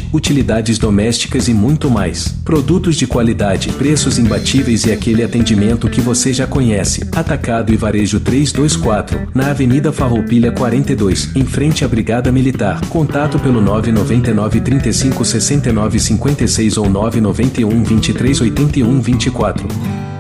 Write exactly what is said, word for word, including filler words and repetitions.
utilidades domésticas e muito mais. Produtos de qualidade, preços imbatíveis e aquele atendimento que você já conhece. Atacado e Varejo trezentos e vinte e quatro, na Avenida Farroupilha quarenta e dois, em frente à Brigada Militar. Contato pelo nove nove nove, trinta e cinco, sessenta e nove, cinquenta e seis ou nove nove um, vinte e três, oitenta e um, vinte e quatro.